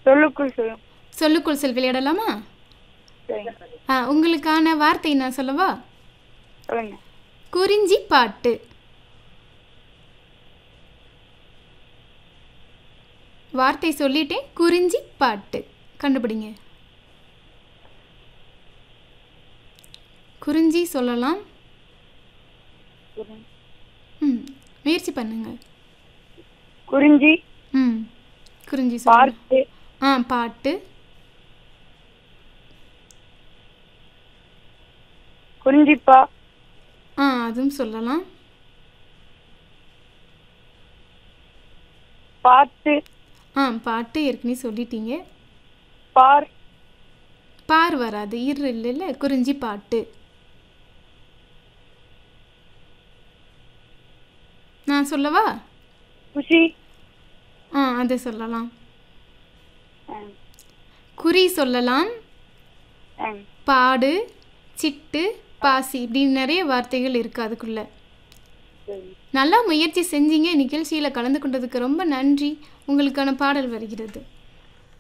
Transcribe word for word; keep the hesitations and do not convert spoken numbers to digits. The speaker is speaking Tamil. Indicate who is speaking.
Speaker 1: சொல்லுக்குள் சொல்லு.
Speaker 2: சொல்லுக்குள் சொல் விளையாடலாமா?
Speaker 1: சரிங்க.
Speaker 2: ஆ உங்களுக்கான வார்த்தை நான் சொல்லவா?
Speaker 1: சொல்லுங்க.
Speaker 2: குறிஞ்சி பாட்டு. வார்த்தை சொல்லிட்டேன். குறிஞ்சி பாட்டு கண்டுபிடிங்க. குறிஞ்சி சொல்லலாம்.
Speaker 1: குறி-
Speaker 2: ம் முயற்சி பண்ணுங்க.
Speaker 1: குறிஞ்சி
Speaker 2: ம் குறிஞ்சி சொல்லலாம்.
Speaker 1: பார்த்து
Speaker 2: ஆ பாட்டு.
Speaker 1: குறிஞ்சிப்பா
Speaker 2: ஆ அதுவும் சொல்லலாம்.
Speaker 1: பார்த்து
Speaker 2: ஆ பாட்டு ஏற்கனவே சொல்லிட்டீங்க.
Speaker 1: பார்
Speaker 2: பார் வராது. இரு இல்லைல்ல. குறிஞ்சி பாட்டு. நான் சொல்லவா?
Speaker 1: குஷி
Speaker 2: ஆ அது சொல்லலாம்.
Speaker 1: ம்,
Speaker 2: குறி சொல்லலாம்.
Speaker 1: ம்.
Speaker 2: பாடு, சிட்டு, பாசி இப்படின்னு நிறைய வார்த்தைகள் இருக்குது அதுக்குள்ள.
Speaker 1: சரி.
Speaker 2: நல்லா முயற்சி செஞ்சீங்க. நிகழ்ச்சியில் கலந்து கொண்டதுக்கு ரொம்ப நன்றி. உங்களுக்கான பாடல் வருகிறது.